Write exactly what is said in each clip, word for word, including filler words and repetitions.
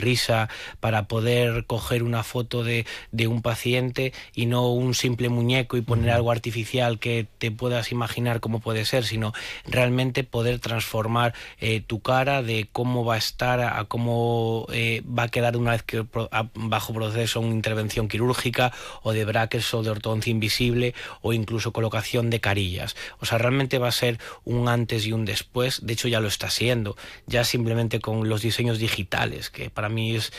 sonrisa, para poder coger una foto de, de un paciente y no un simple muñeco y poner algo artificial que te puedas imaginar cómo puede ser, sino realmente poder transformar eh, tu cara de cómo va a estar a cómo eh, va a quedar una vez que a, bajo proceso una intervención quirúrgica, o de brackets o de ortodoncia invisible, o incluso colocación de carillas. O sea, realmente va a ser un antes y un después. De hecho ya lo está siendo, ya simplemente con los diseños digitales, que para mí es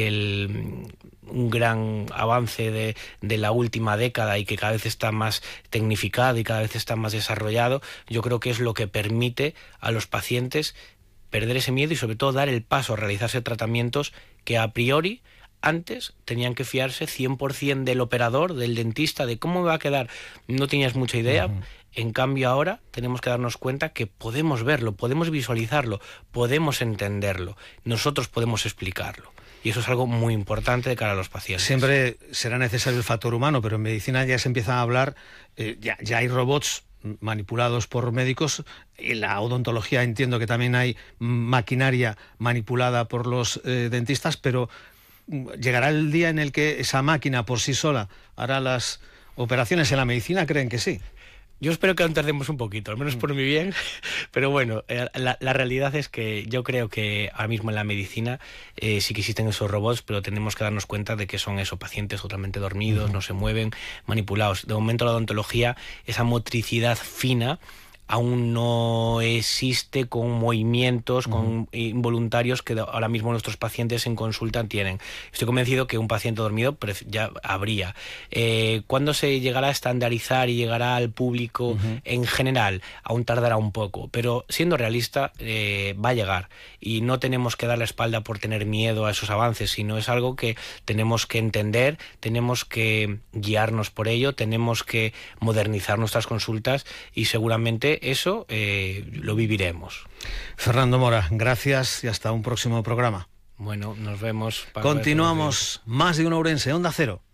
el, un gran avance de, de la última década y que cada vez está más tecnificado y cada vez está más desarrollado. Yo creo que es lo que permite a los pacientes perder ese miedo y sobre todo dar el paso a realizarse tratamientos que a priori antes tenían que fiarse cien por ciento del operador, del dentista, de cómo me va a quedar. No tenías mucha idea. Uh-huh. En cambio ahora tenemos que darnos cuenta que podemos verlo, podemos visualizarlo, podemos entenderlo, nosotros podemos explicarlo. Y eso es algo muy importante de cara a los pacientes. Siempre será necesario el factor humano, pero en medicina ya se empieza a hablar, eh, ya, ya hay robots manipulados por médicos. En la odontología entiendo que también hay maquinaria manipulada por los eh, dentistas, pero ¿llegará el día en el que esa máquina por sí sola hará las operaciones? En la medicina creen que sí. Yo espero que aún tardemos un poquito, al menos por mi bien, pero bueno, eh, la, la realidad es que yo creo que ahora mismo en la medicina eh, sí que existen esos robots, pero tenemos que darnos cuenta de que son esos pacientes totalmente dormidos, uh-huh. no se mueven, manipulados. De momento la odontología, esa motricidad fina, aún no existe con movimientos, uh-huh. con involuntarios que ahora mismo nuestros pacientes en consulta tienen. Estoy convencido que un paciente dormido ya habría. Eh, ¿Cuándo se llegará a estandarizar y llegará al público uh-huh. en general? Aún tardará un poco, pero siendo realista eh, va a llegar, y no tenemos que dar la espalda por tener miedo a esos avances, sino es algo que tenemos que entender, tenemos que guiarnos por ello, tenemos que modernizar nuestras consultas y seguramente eso eh, lo viviremos. Fernando Mora, gracias y hasta un próximo programa. Bueno, nos vemos. Continuamos. Más de un Ourense, Onda Cero.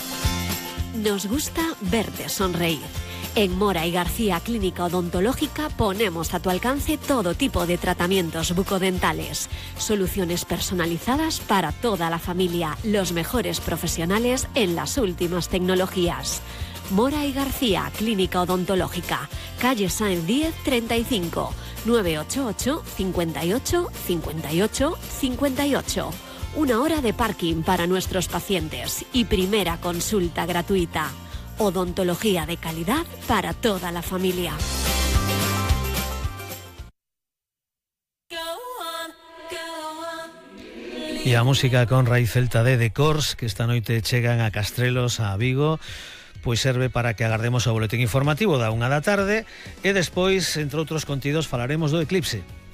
Nos gusta verte sonreír. En Mora y García Clínica Odontológica ponemos a tu alcance todo tipo de tratamientos bucodentales, soluciones personalizadas para toda la familia, los mejores profesionales en las últimas tecnologías. Mora y García Clínica Odontológica, calle Sáenz diez treinta y cinco, nueve ocho ocho, cinco ocho, cinco ocho, cinco ocho. Una hora de parking para nuestros pacientes y primera consulta gratuita. Odontología de calidad para toda la familia. E a música con raíz celta de The Corrs, que esta noite chegan a Castrelos, a Vigo, pois serve para que agardemos o boletín informativo da unha da tarde e despois, entre outros contidos, falaremos do eclipse.